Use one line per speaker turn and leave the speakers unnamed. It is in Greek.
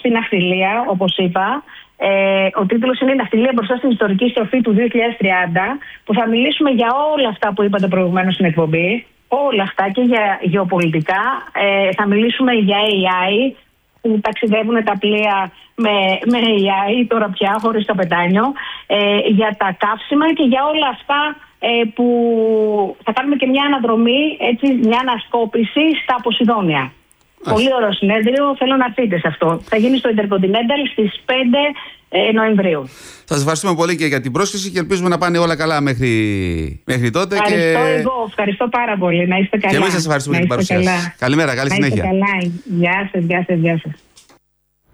στη ναυτιλία, όπως είπα. Ο τίτλος είναι «Η ναυτιλία μπροστά στην ιστορική στροφή του 2030», που θα μιλήσουμε για όλα αυτά που είπατε προηγουμένως στην εκπομπή. Όλα αυτά και για γεωπολιτικά. Θα μιλήσουμε για AI, που ταξιδεύουν τα πλοία με AI τώρα πια, χωρίς το πετάνιο, για τα καύσιμα και για όλα αυτά που θα κάνουμε και μια αναδρομή, έτσι, μια ανασκόπηση στα Ποσειδόνια. Πολύ ωραίο συνέδριο, θέλω να έρθετε σε αυτό. Θα γίνει στο Intercontinental στις 5 Νοεμβρίου.
Σας ευχαριστούμε πολύ και για την πρόσκληση και ελπίζουμε να πάνε όλα καλά μέχρι τότε.
Ευχαριστώ εγώ, ευχαριστώ πάρα πολύ. Να είστε καλά.
Και εμείς σας ευχαριστούμε για την παρουσία σας. Καλημέρα, καλή συνέχεια.
Καλά. Γεια σας.